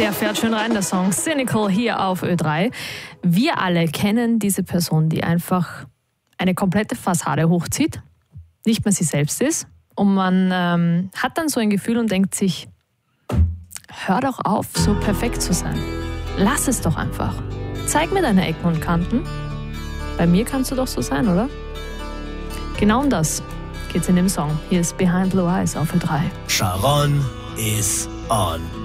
Der fährt schön rein, der Song Cynical hier auf Ö3. Wir alle kennen diese Person, die einfach eine komplette Fassade hochzieht, nicht mehr sie selbst ist. Und man hat dann so ein Gefühl und denkt sich, hör doch auf, so perfekt zu sein. Lass es doch einfach. Zeig mir deine Ecken und Kanten. Bei mir kannst du doch so sein, oder? Genau um das geht's in dem Song. Hier ist Behind Blue Eyes auf Ö3. Sharon is on.